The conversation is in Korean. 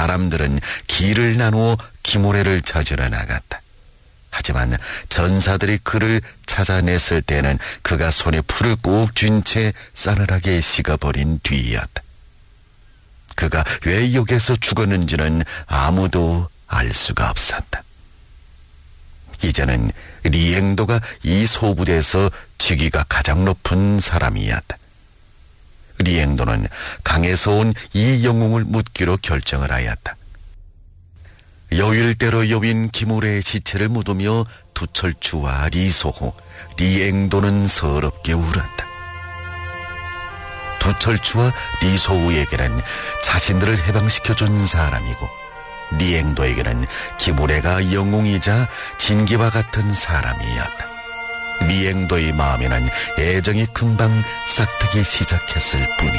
사람들은 길을 나누어 기모레를 찾으러 나갔다. 하지만 전사들이 그를 찾아냈을 때는 그가 손에 풀을 꼭 쥔 채 싸늘하게 식어버린 뒤이었다. 그가 왜 여기에서 죽었는지는 아무도 알 수가 없었다. 이제는 리앵도가 이 소부대에서 직위가 가장 높은 사람이었다. 리앵도는 강에서 온 이 영웅을 묻기로 결정을 하였다. 여일대로 여윈 기모레의 시체를 묻으며 두철추와 리소호, 리앵도는 서럽게 울었다. 두철추와 리소우에게는 자신들을 해방시켜준 사람이고, 리앵도에게는 기모레가 영웅이자 진기와 같은 사람이었다. 리앵도의 마음에는 애정이 금방 싹트기 시작했을 뿐이었다.